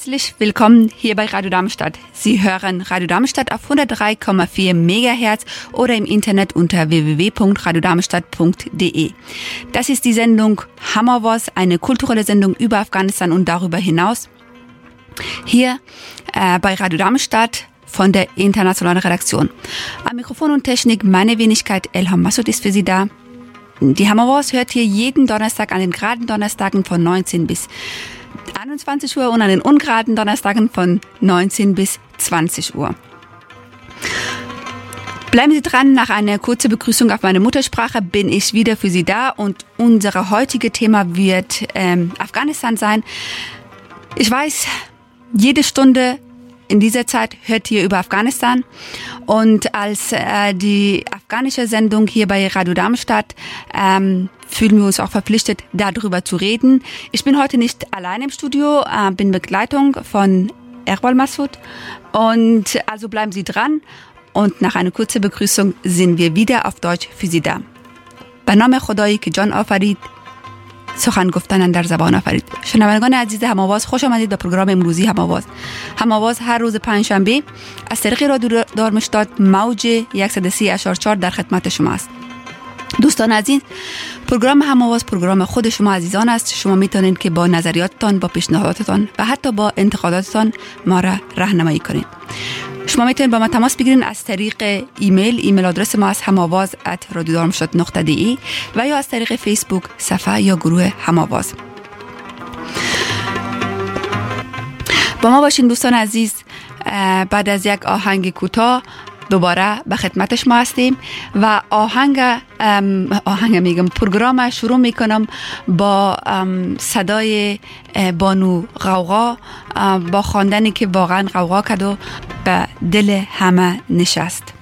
Herzlich willkommen hier bei Radio Darmstadt. Sie hören Radio Darmstadt auf 103,4 MHz oder im Internet unter www.radiodarmstadt.de. Das ist die Sendung Hammerwas, eine kulturelle Sendung über Afghanistan und darüber hinaus. Hier bei Radio Darmstadt von der internationalen Redaktion. Am Mikrofon und Technik meine Wenigkeit Elham Massoud ist für Sie da. Die Hammerwas hört hier jeden Donnerstag an den geraden Donnerstagen von 19 bis 21 Uhr und an den ungeraden Donnerstagen von 19 bis 20 Uhr. Bleiben Sie dran, nach einer kurzen Begrüßung auf meine Muttersprache bin ich wieder für Sie da und unser heutiges Thema wird Afghanistan sein. Ich weiß, jede Stunde in dieser Zeit hört ihr über Afghanistan und als die afghanische Sendung hier bei Radio Darmstadt fühlen wir uns auch verpflichtet, darüber zu reden. Ich bin heute nicht allein im Studio, bin Begleitung von Erbal Massoud und also bleiben Sie dran und nach einer kurzen Begrüßung sind wir wieder auf Deutsch für Sie da. به نام خدایی که جان آفرید سخن گفتن در زبان آفرید. شنوندگان عزیز هماواز خوش آمدید به پروگرام امروزی هماواز. هماواز هر روز پنجشنبه از طریق رادیو دارمشتاد موج 103.4 در خدمت شما است. دوستان عزیز، پروگرام هماواز پروگرام خود شما عزیزان است. شما میتونید که با نظریاتتان، با پیشنهاداتتان و حتی با انتقاداتتان ما را راهنمایی کنید. شما میتونید با ما تماس بگیرید از طریق ایمیل آدرس ما از hamawaz@radiodarmstadt.de و یا از طریق فیسبوک صفحه یا گروه هماواز. با ما باشین دوستان عزیز. بعد از یک آهنگ کوتاه دوباره به خدمت شما هستیم و پروگرام شروع میکنم با صدای بانو غوغا با خواندنی که واقعا غوغا کرد و به دل همه نشست.